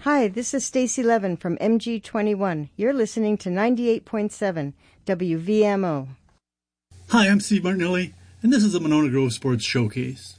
Hi, this is Stacy Levin from MG21. You're listening to 98.7 WVMO. Hi, I'm Steve Martinelli, and this is the Monona Grove Sports Showcase.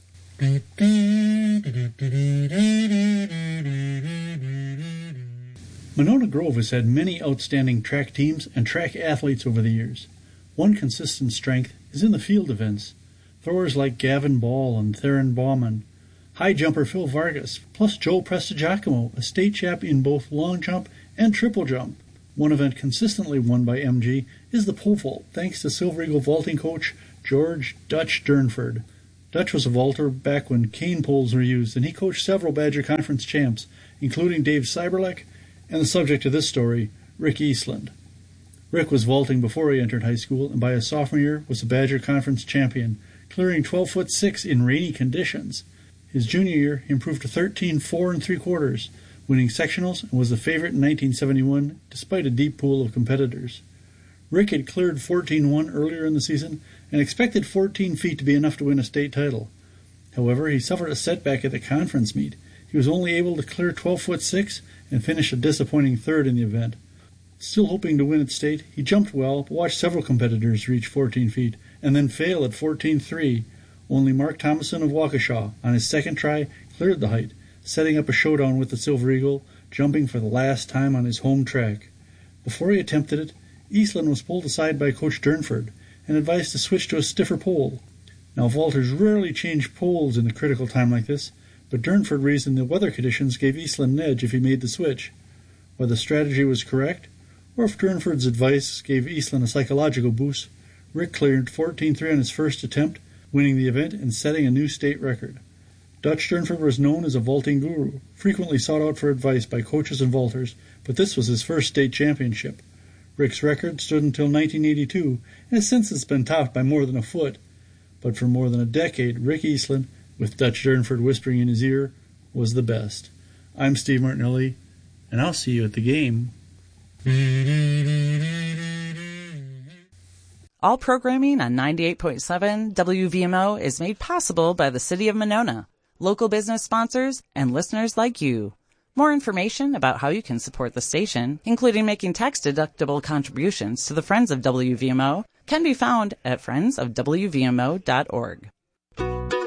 Monona Grove has had many outstanding track teams and track athletes over the years. One consistent strength is in the field events. Throwers like Gavin Ball and Theron Bauman, high jumper Phil Vargas, plus Joe Prestigiacomo, a state champ in both long jump and triple jump. One event consistently won by MG is the pole vault, thanks to Silver Eagle vaulting coach George Dutch Durnford. Dutch was a vaulter back when cane poles were used, and he coached several Badger Conference champs, including Dave Cyberlek and the subject of this story, Rick Eastland. Rick was vaulting before he entered high school, and by his sophomore year was a Badger Conference champion, clearing 12'6" in rainy conditions. His junior year, he improved to 13 4 3/4, winning sectionals, and was the favorite in 1971 despite a deep pool of competitors. Rick had cleared 14-1 earlier in the season and expected 14 feet to be enough to win a state title. However, he suffered a setback at the conference meet. He was only able to clear 12'6" and finish a disappointing third in the event. Still hoping to win at state, he jumped well, but watched several competitors reach 14 feet and then fail at 14.3. Only Mark Thomason of Waukesha, on his second try, cleared the height, setting up a showdown with the Silver Eagle, jumping for the last time on his home track. Before he attempted it, Eastland was pulled aside by Coach Durnford and advised to switch to a stiffer pole. Now, vaulters rarely change poles in a critical time like this, but Durnford reasoned the weather conditions gave Eastland an edge if he made the switch. Whether the strategy was correct, or if Durnford's advice gave Eastland a psychological boost, Rick cleared 14.3 on his first attempt, winning the event and setting a new state record. Dutch Durnford was known as a vaulting guru, frequently sought out for advice by coaches and vaulters, but this was his first state championship. Rick's record stood until 1982, and has since been topped by more than a foot. But for more than a decade, Rick Eastland, with Dutch Durnford whispering in his ear, was the best. I'm Steve Martinelli, and I'll see you at the game. All programming on 98.7 WVMO is made possible by the City of Monona, local business sponsors, and listeners like you. More information about how you can support the station, including making tax-deductible contributions to the Friends of WVMO, can be found at friendsofwvmo.org.